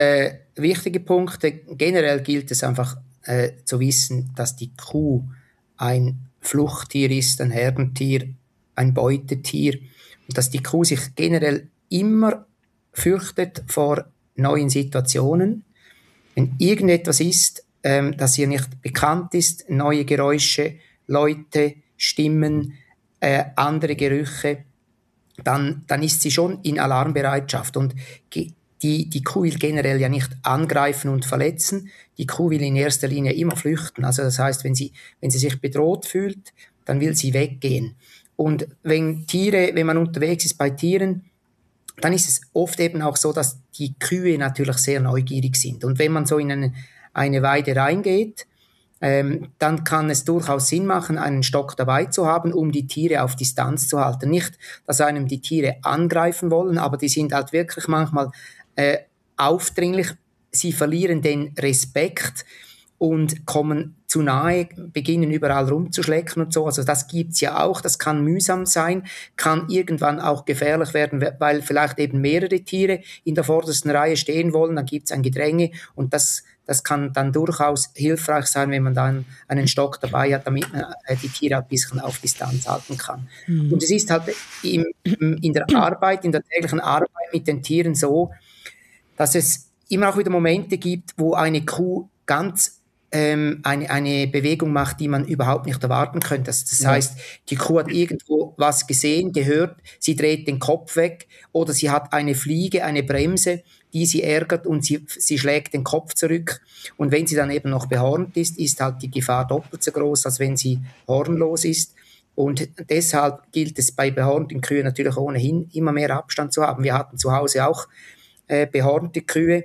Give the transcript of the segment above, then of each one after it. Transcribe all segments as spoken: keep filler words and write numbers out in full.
äh, wichtige Punkte. Generell gilt es einfach äh, zu wissen, dass die Kuh ein Fluchttier ist, ein Herdentier, ein Beutetier und dass die Kuh sich generell immer fürchtet vor neuen Situationen. Wenn irgendetwas ist, ähm, das ihr nicht bekannt ist, neue Geräusche, Leute, Stimmen, äh, andere Gerüche, dann, dann ist sie schon in Alarmbereitschaft. Und die, die Kuh will generell ja nicht angreifen und verletzen. Die Kuh will in erster Linie immer flüchten. Also das heißt, wenn sie, wenn sie sich bedroht fühlt, dann will sie weggehen. Und wenn Tiere, wenn man unterwegs ist bei Tieren, dann ist es oft eben auch so, dass die Kühe natürlich sehr neugierig sind. Und wenn man so in eine, eine Weide reingeht, ähm, dann kann es durchaus Sinn machen, einen Stock dabei zu haben, um die Tiere auf Distanz zu halten. Nicht, dass einem die Tiere angreifen wollen, aber die sind halt wirklich manchmal äh, aufdringlich. Sie verlieren den Respekt und kommen zu nahe, beginnen überall rumzuschlecken und so. Also das gibt's ja auch, das kann mühsam sein, kann irgendwann auch gefährlich werden, weil vielleicht eben mehrere Tiere in der vordersten Reihe stehen wollen, dann gibt's ein Gedränge und das, das kann dann durchaus hilfreich sein, wenn man dann einen Stock dabei hat, damit man die Tiere ein bisschen auf Distanz halten kann. Mhm. Und es ist halt im, in der Arbeit, in der täglichen Arbeit mit den Tieren so, dass es immer auch wieder Momente gibt, wo eine Kuh ganz ähm, eine, eine Bewegung macht, die man überhaupt nicht erwarten könnte. Das, das ja. heißt, die Kuh hat irgendwo was gesehen, gehört, sie dreht den Kopf weg oder sie hat eine Fliege, eine Bremse, die sie ärgert und sie, sie schlägt den Kopf zurück. Und wenn sie dann eben noch behornt ist, ist halt die Gefahr doppelt so groß, als wenn sie hornlos ist. Und deshalb gilt es bei behornten Kühen natürlich ohnehin immer mehr Abstand zu haben. Wir hatten zu Hause auch äh, behornte Kühe.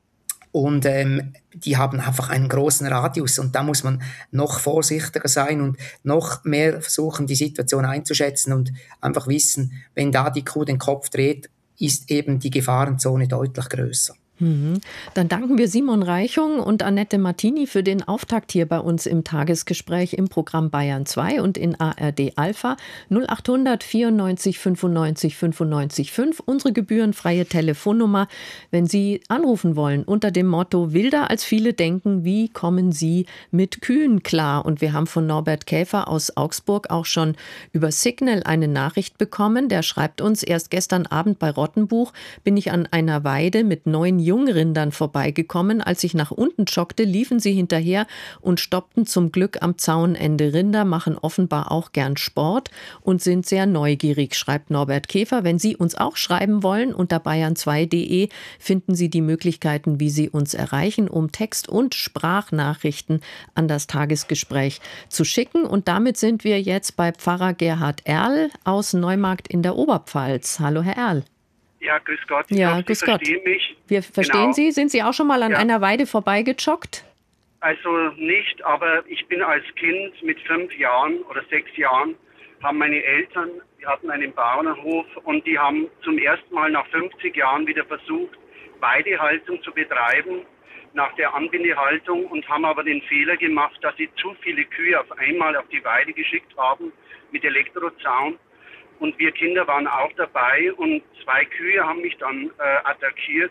Und ähm, die haben einfach einen großen Radius und da muss man noch vorsichtiger sein und noch mehr versuchen, die Situation einzuschätzen und einfach wissen, wenn da die Kuh den Kopf dreht, ist eben die Gefahrenzone deutlich größer. Dann danken wir Simon Reichung und Annette Martini für den Auftakt hier bei uns im Tagesgespräch im Programm Bayern zwei und in A R D Alpha. null acht hundert vierundneunzig fünfundneunzig fünfundneunzig fünf, unsere gebührenfreie Telefonnummer, wenn Sie anrufen wollen unter dem Motto Wilder als viele denken, wie kommen Sie mit Kühen klar? Und wir haben von Norbert Käfer aus Augsburg auch schon über Signal eine Nachricht bekommen. Der schreibt uns, erst gestern Abend bei Rottenbuch bin ich an einer Weide mit neun Jungrindern vorbeigekommen. Als ich nach unten joggte, liefen sie hinterher und stoppten zum Glück am Zaunende. Rinder machen offenbar auch gern Sport und sind sehr neugierig, schreibt Norbert Käfer. Wenn Sie uns auch schreiben wollen, unter bayern zwei punkt de finden Sie die Möglichkeiten, wie Sie uns erreichen, um Text- und Sprachnachrichten an das Tagesgespräch zu schicken. Und damit sind wir jetzt bei Pfarrer Gerhard Erl aus Neumarkt in der Oberpfalz. Hallo, Herr Erl. Ja, grüß Gott. Ich ja, hoffe, grüß Sie Gott. Verstehen mich. Wir verstehen genau. Sie. Sind Sie auch schon mal an ja. einer Weide vorbeigejoggt? Also nicht, aber ich bin als Kind mit fünf Jahren oder sechs Jahren, haben meine Eltern, die hatten einen Bauernhof und die haben zum ersten Mal nach fünfzig Jahren wieder versucht, Weidehaltung zu betreiben, nach der Anbindehaltung und haben aber den Fehler gemacht, dass sie zu viele Kühe auf einmal auf die Weide geschickt haben mit Elektrozaun. Und wir Kinder waren auch dabei und zwei Kühe haben mich dann äh, attackiert.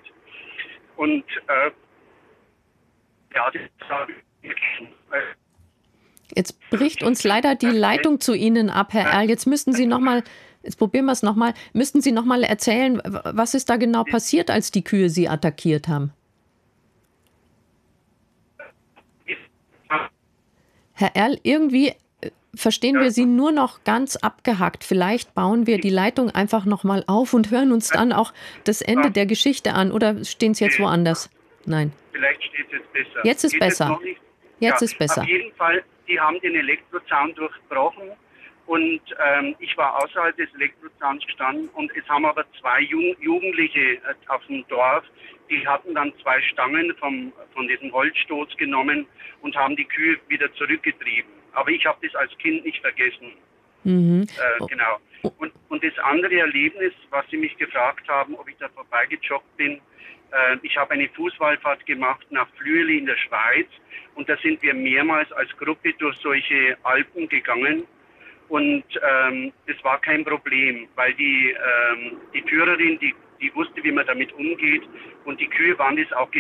Und äh, ja, das war Jetzt bricht uns leider die Leitung zu Ihnen ab, Herr Erl. Jetzt müssten Sie noch mal, jetzt probieren wir es noch mal, müssten Sie noch mal erzählen, was ist da genau passiert, als die Kühe Sie attackiert haben? Herr Erl, irgendwie verstehen wir Sie nur noch ganz abgehackt. Vielleicht bauen wir die Leitung einfach noch mal auf und hören uns dann auch das Ende der Geschichte an. Oder stehen Sie jetzt woanders? Nein. Vielleicht steht es jetzt besser. Jetzt ist Geht besser. Jetzt, jetzt ja, ist besser. Auf jeden Fall, die haben den Elektrozaun durchbrochen und ähm, ich war außerhalb des Elektrozauns gestanden und es haben aber zwei Jung Jugendliche äh, auf dem Dorf, die hatten dann zwei Stangen vom, von diesem Holzstoß genommen und haben die Kühe wieder zurückgetrieben. Aber ich habe das als Kind nicht vergessen. Mhm. Äh, genau. Und, und das andere Erlebnis, was Sie mich gefragt haben, ob ich da vorbeigejoggt bin, äh, ich habe eine Fußwallfahrt gemacht nach Flüeli in der Schweiz und da sind wir mehrmals als Gruppe durch solche Alpen gegangen und ähm, das war kein Problem, weil die, ähm, die Führerin, die die wusste, wie man damit umgeht. Und die Kühe waren das auch